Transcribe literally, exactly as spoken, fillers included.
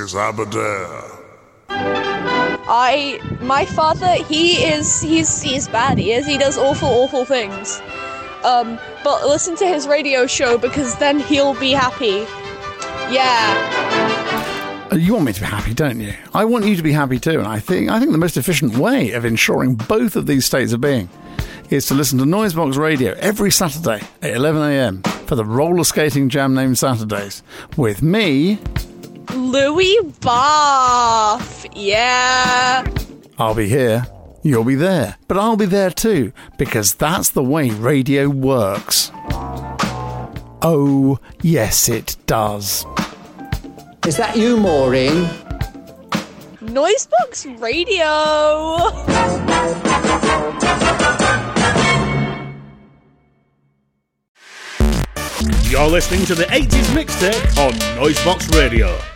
is Aberdare. I, my father, he is, he's, he's bad, he is, he does awful, awful things. Um, but listen to his radio show because then he'll be happy. Yeah. You want me to be happy, don't you? I want you to be happy too, and I think I think the most efficient way of ensuring both of these states of being is to listen to Noisebox Radio every Saturday at eleven a.m. for the roller skating jam named Saturdays with me, Louis Bath. Yeah. I'll be here, you'll be there, but I'll be there too, because that's the way radio works. Oh, yes it does. Is that you, Maureen? Noisebox Radio. You're listening to the eighties Mixtape on Noisebox Radio.